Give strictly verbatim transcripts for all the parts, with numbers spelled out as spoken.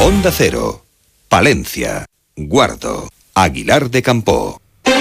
Onda Cero, Palencia, Guardo, Aguilar de Campoo.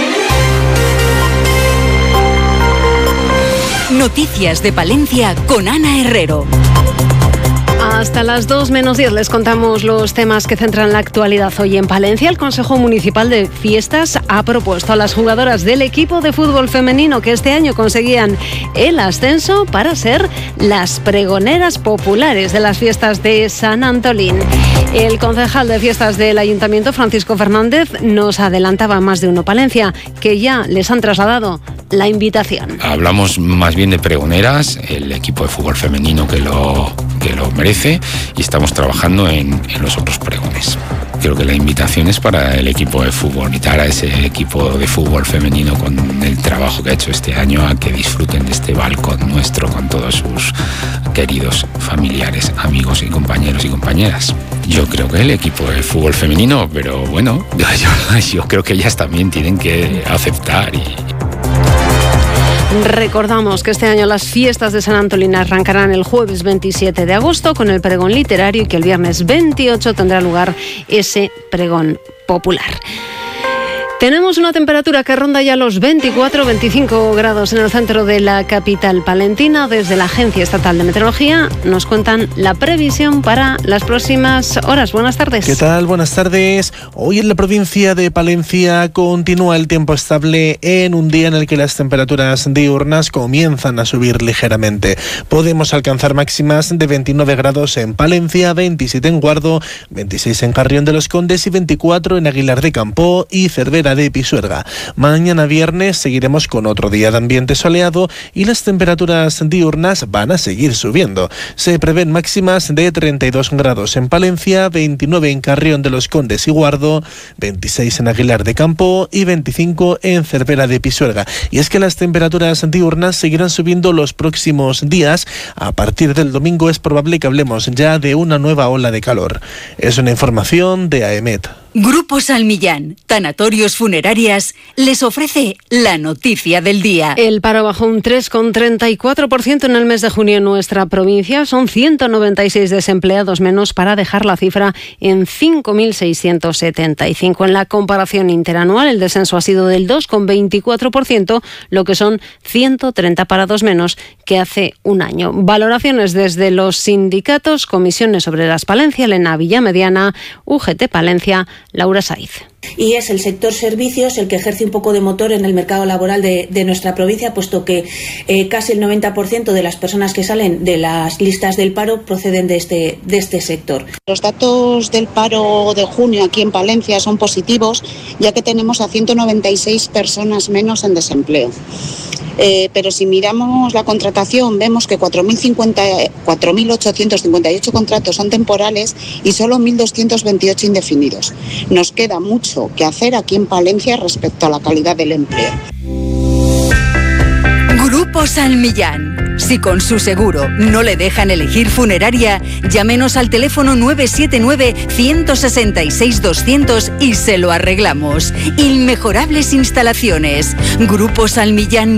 Noticias de Palencia con Ana Herrero. Hasta las dos menos diez les contamos los temas que centran la actualidad hoy en Palencia. El Consejo Municipal de Fiestas ha propuesto a las jugadoras del equipo de fútbol femenino que este año conseguían el ascenso para ser las pregoneras populares de las fiestas de San Antolín. El concejal de fiestas del Ayuntamiento, Francisco Fernández, nos adelantaba más de uno Palencia, que ya les han trasladado la invitación. Hablamos más bien de pregoneras, el equipo de fútbol femenino que lo, que lo merece, y estamos trabajando en, en los otros pregones. Creo que la invitación es para el equipo de fútbol, invitar a ese equipo de fútbol femenino con el trabajo que ha hecho este año a que disfruten de este balcón nuestro con todos sus queridos familiares, amigos y compañeros y compañeras. Yo creo que el equipo de fútbol femenino, pero bueno, yo, yo creo que ellas también tienen que aceptar y... Recordamos que este año las fiestas de San Antolín arrancarán el jueves veintisiete de agosto con el pregón literario y que el viernes veintiocho tendrá lugar ese pregón popular. Tenemos una temperatura que ronda ya los veinticuatro a veinticinco grados en el centro de la capital palentina. Desde la Agencia Estatal de Meteorología nos cuentan la previsión para las próximas horas. Buenas tardes. ¿Qué tal? Buenas tardes. Hoy en la provincia de Palencia continúa el tiempo estable en un día en el que las temperaturas diurnas comienzan a subir ligeramente. Podemos alcanzar máximas de veintinueve grados en Palencia, veintisiete en Guardo, veintiséis en Carrión de los Condes y veinticuatro en Aguilar de Campoo y Cervera de Pisuerga. Mañana viernes seguiremos con otro día de ambiente soleado y las temperaturas diurnas van a seguir subiendo. Se prevén máximas de treinta y dos grados en Palencia, veintinueve en Carrión de los Condes y Guardo, veintiséis en Aguilar de Campoo y veinticinco en Cervera de Pisuerga. Y es que las temperaturas diurnas seguirán subiendo los próximos días. A partir del domingo es probable que hablemos ya de una nueva ola de calor. Es una información de AEMET. Grupo Salmillán, Tanatorios Funerarias, les ofrece la noticia del día. El paro bajó un tres coma treinta y cuatro por ciento en el mes de junio en nuestra provincia. Son ciento noventa y seis desempleados menos para dejar la cifra en cinco mil seiscientos setenta y cinco. En la comparación interanual, el descenso ha sido del dos coma veinticuatro por ciento, lo que son ciento treinta parados menos que hace un año. Valoraciones desde los sindicatos, Comisiones Obreras Palencia, Elena Villamediana, U G T Palencia, Laura Saiz. Y es el sector servicios el que ejerce un poco de motor en el mercado laboral de, de nuestra provincia, puesto que eh, casi el noventa por ciento de las personas que salen de las listas del paro proceden de este, de este sector. Los datos del paro de junio aquí en Palencia son positivos, ya que tenemos a ciento noventa y seis personas menos en desempleo. Eh, pero si miramos la contratación vemos que cuatro mil ochocientos cincuenta y ocho contratos son temporales y solo mil doscientos veintiocho indefinidos. Nos queda mucho que hacer aquí en Palencia respecto a la calidad del empleo. Grupo Salmillán. Si con su seguro no le dejan elegir funeraria, llámenos al teléfono nueve siete nueve, uno seis seis, doscientos y se lo arreglamos. Inmejorables instalaciones. Grupo Salmillán.